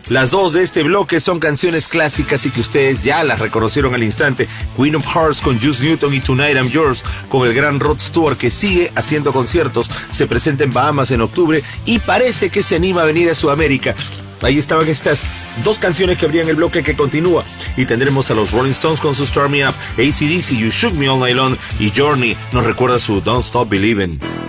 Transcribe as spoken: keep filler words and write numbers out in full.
Las dos de este bloque son canciones clásicas y que ustedes ya las reconocieron al instante. Queen of Hearts con Juice Newton y Tonight I'm Yours con el gran Rod Stewart, que sigue haciendo conciertos, se presenta en Bahamas en octubre y parece que se anima a venir a Sudamérica. Ahí estaban estas dos canciones que abrían el bloque que continúa. Y tendremos a los Rolling Stones con su Start Me Up, A C/D C, You Shook Me All Night Long y Journey nos recuerda su Don't Stop Believin'.